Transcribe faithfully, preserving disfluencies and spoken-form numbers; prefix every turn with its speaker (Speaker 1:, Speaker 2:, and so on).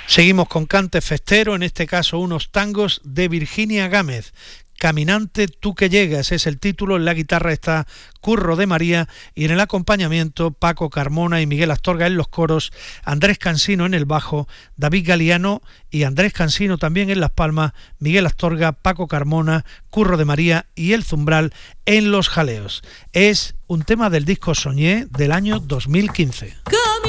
Speaker 1: Seguimos con cante festero, en este caso unos tangos de Virginia Gámez. Caminante, tú que llegas, es el título. En la guitarra está Curro de María y en el acompañamiento Paco Carmona y Miguel Astorga en los coros, Andrés Cansino en el bajo, David Galiano y Andrés Cansino también en las palmas, Miguel Astorga, Paco Carmona, Curro de María y El Zumbral en los jaleos. Es un tema del disco Soñé del año dos mil quince.